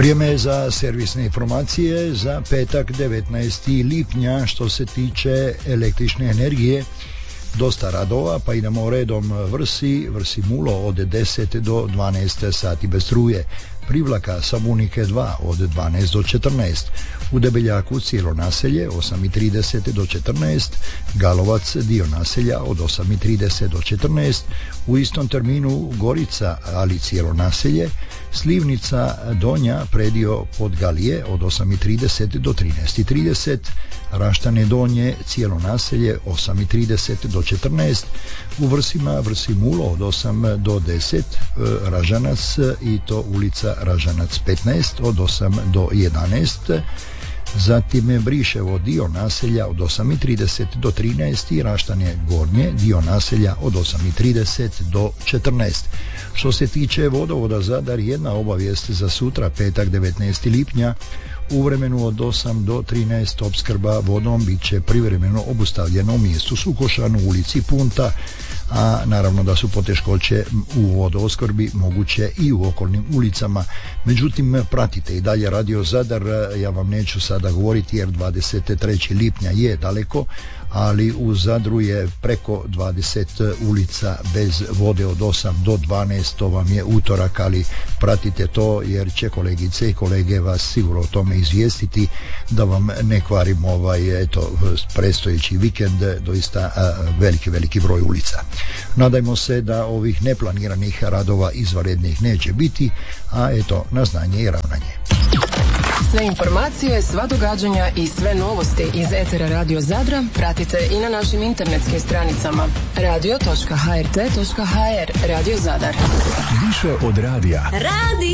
Vrijeme je za servisne informacije za petak 19. lipnja. Što se tiče električne energije, dosta radova, pa idemo redom. Vrsi Mulo od 10 do 12 sati bez struje. Privlaka Sabunike 2 od 12 do 14. U Debeljaku cijelo naselje 8.30 do 14. Galovac dio naselja od 8.30 do 14. U istom terminu Gorica, ali cijelo naselje. Slivnica Donja, predio Podgalije od 8.30 do 13.30. Raštane Donje, cijelo naselje 8.30 do 14. U Vrsi Mulo od 8 do 10. Ražanac, i to ulica Ražanac 15 od 8 do 11. Zatim Briševo, dio naselja od 8.30 do 13. i Raštane Gornje, dio naselja od 8.30 do 14. Što se tiče vodovoda Zadar, jedna obavijest za sutra, petak 19. lipnja. U vremenu od 8 do 13 opskrba vodom bit će privremeno obustavljena u mjestu Sukošan, u ulici Punta, a naravno da su poteškoće u vodoopskrbi moguće i u okolnim ulicama. Međutim, pratite i dalje Radio Zadar. Ja vam neću sada govoriti jer 23. lipnja je daleko, ali u Zadru je preko 20 ulica bez vode od 8 do 12. To vam je utorak, ali pratite to jer će kolegice i kolege vas sigurno o tome izvijestiti, da vam ne kvarim predstojeći vikend, doista veliki broj ulica. Nadajmo se da ovih neplaniranih radova izvanrednih neće biti, a na znanje i ravnanje. Sve informacije, sva događanja i sve novosti iz etera Radio Zadra pratite i na našim internetskim stranicama radio.hrt.hr. Radio Zadar. Više od radija.